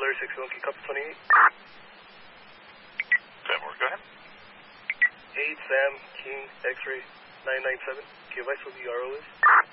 Larry 61, can you copy 28? Sam, go ahead. 8 Sam King X-ray 997. Can you advise what the URL is?